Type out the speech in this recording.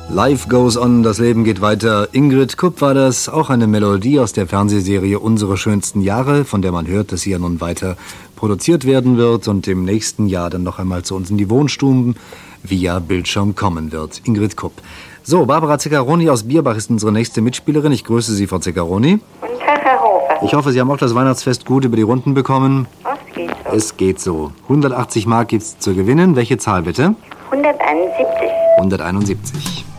Life goes on, das Leben geht weiter. Ingrid Kupp war das, auch eine Melodie aus der Fernsehserie Unsere schönsten Jahre, von der man hört, dass sie ja nun weiter produziert werden wird und im nächsten Jahr dann noch einmal zu uns in die Wohnstuben via Bildschirm kommen wird. Ingrid Kupp. So, Barbara Zeccaroni aus Bierbach ist unsere nächste Mitspielerin. Ich grüße Sie, Frau Zeccaroni. Guten Tag, Herr Hofer. Ich hoffe, Sie haben auch das Weihnachtsfest gut über die Runden bekommen. Es geht so. Es geht so. 180 Mark gibt's zu gewinnen. Welche Zahl bitte? 171. 171.